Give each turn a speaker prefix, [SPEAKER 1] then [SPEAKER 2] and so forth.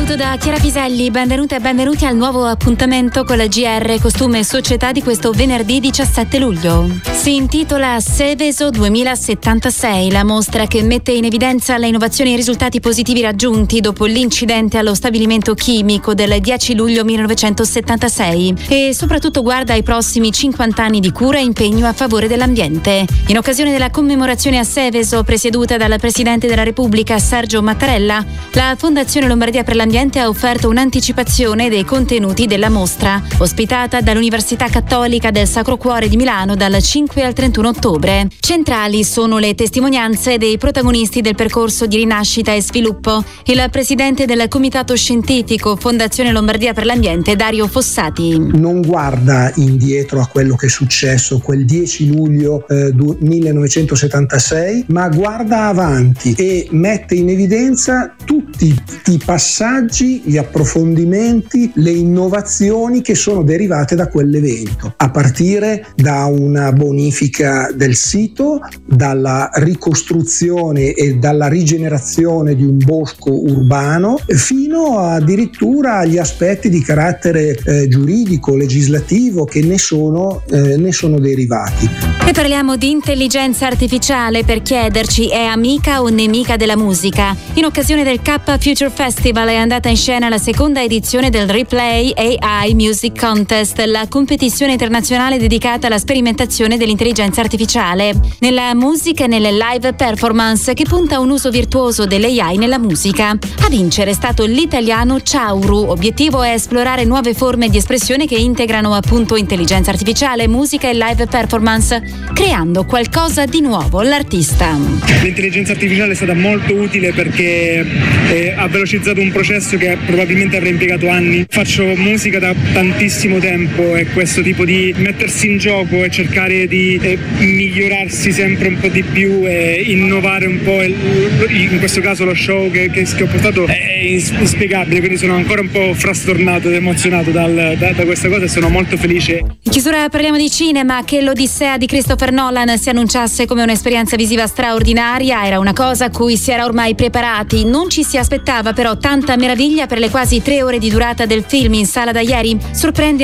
[SPEAKER 1] saluto da Chiara Piselli, benvenute e benvenuti al nuovo appuntamento con la GR Costume e Società di questo venerdì 17 luglio. Si intitola Seveso 2076, la mostra che mette in evidenza le innovazioni e i risultati positivi raggiunti dopo l'incidente allo stabilimento chimico del 10 luglio 1976 e soprattutto guarda ai prossimi 50 anni di cura e impegno a favore dell'ambiente. In occasione della commemorazione a Seveso, presieduta dal Presidente della Repubblica Sergio Mattarella, la Fondazione Lombardia per l'Ambiente ha offerto un'anticipazione dei contenuti della mostra, ospitata dall'Università Cattolica del Sacro Cuore di Milano dal 5 al 31 ottobre. Centrali sono le testimonianze dei protagonisti del percorso di rinascita e sviluppo. Il presidente del Comitato Scientifico Fondazione Lombardia per l'Ambiente, Dario Fossati.
[SPEAKER 2] Non guarda indietro a quello che è successo quel 10 luglio 1976, ma guarda avanti e mette in evidenza tutti i passaggi, gli approfondimenti, le innovazioni che sono derivate da quell'evento, a partire da una bonifica del sito, dalla ricostruzione e dalla rigenerazione di un bosco urbano, fino addirittura agli aspetti di carattere giuridico, legislativo che ne sono derivati.
[SPEAKER 1] E parliamo di intelligenza artificiale per chiederci: è amica o nemica della musica? In occasione del K Future Festival è andata in scena la seconda edizione del Replay AI Music Contest, la competizione internazionale dedicata alla sperimentazione dell'intelligenza artificiale nella musica e nelle live performance, che punta a un uso virtuoso dell'AI nella musica. A vincere è stato l'italiano Ciauru. Obiettivo è esplorare nuove forme di espressione che integrano appunto intelligenza artificiale, musica e live performance, creando qualcosa di nuovo. L'artista:
[SPEAKER 3] l'intelligenza artificiale è stata molto utile perché ha velocizzato un processo che probabilmente avrei impiegato anni. Faccio musica da tantissimo tempo e questo tipo di mettersi in gioco e cercare di migliorarsi sempre un po' di più e innovare un po', in questo caso lo show che ho portato è inspiegabile, quindi sono ancora un po' frastornato ed emozionato da questa cosa e sono molto felice.
[SPEAKER 1] In chiusura parliamo di cinema. Che l'Odissea di Christopher Nolan si annunciasse come un'esperienza visiva straordinaria era una cosa a cui si era ormai preparati. Non ci si aspettava però tanta meraviglia per le quasi 3 ore di durata del film in sala da ieri. Sorprende